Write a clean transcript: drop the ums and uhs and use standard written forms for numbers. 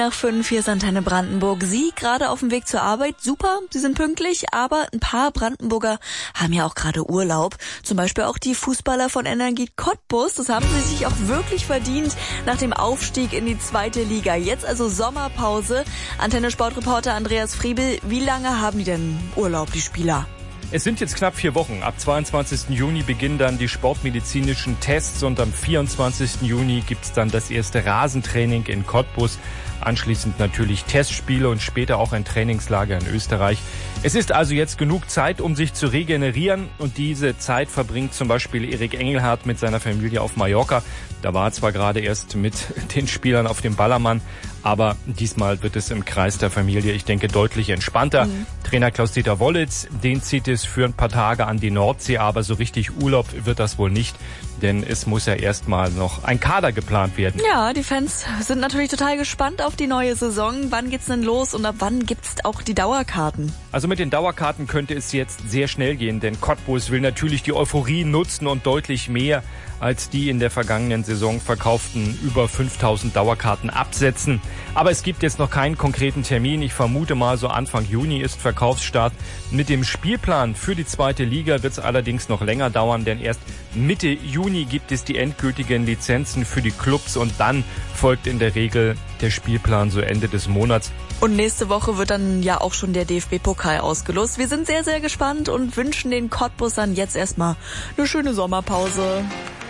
Nach 5, hier ist Antenne Brandenburg. Sie gerade auf dem Weg zur Arbeit, super, Sie sind pünktlich, aber ein paar Brandenburger haben ja auch gerade Urlaub. Zum Beispiel auch die Fußballer von Energie Cottbus. Das haben sie sich auch wirklich verdient nach dem Aufstieg in die 2. Liga. Jetzt also Sommerpause. Antenne Sportreporter Andreas Friebel, wie lange haben die denn Urlaub, die Spieler? Es sind jetzt knapp 4 Wochen. Ab 22. Juni beginnen dann die sportmedizinischen Tests und am 24. Juni gibt's dann das erste Rasentraining in Cottbus. Anschließend natürlich Testspiele und später auch ein Trainingslager in Österreich. Es ist also jetzt genug Zeit, um sich zu regenerieren, und diese Zeit verbringt zum Beispiel Erik Engelhardt mit seiner Familie auf Mallorca. Da war er zwar gerade erst mit den Spielern auf dem Ballermann, aber diesmal wird es im Kreis der Familie, ich denke, deutlich entspannter. Trainer Klaus-Dieter Wollitz, den zieht es für ein paar Tage an die Nordsee, aber so richtig Urlaub wird das wohl nicht, denn es muss ja erstmal noch ein Kader geplant werden. Ja, die Fans sind natürlich total gespannt auf die neue Saison. Wann geht's denn los und ab wann gibt's auch die Dauerkarten? Also mit den Dauerkarten könnte es jetzt sehr schnell gehen, denn Cottbus will natürlich die Euphorie nutzen und deutlich mehr als die in der vergangenen Saison verkauften über 5000 Dauerkarten absetzen. Aber es gibt jetzt noch keinen konkreten Termin. Ich vermute mal, so Anfang Juni ist Verkaufsstart. Mit dem Spielplan für die 2. Liga wird es allerdings noch länger dauern, denn erst Mitte Juni gibt es die endgültigen Lizenzen für die Clubs und dann folgt in der Regel der Spielplan so Ende des Monats. Und nächste Woche wird dann ja auch schon der DFB-Pokal ausgelost. Wir sind sehr, sehr gespannt und wünschen den Cottbusern jetzt erstmal eine schöne Sommerpause.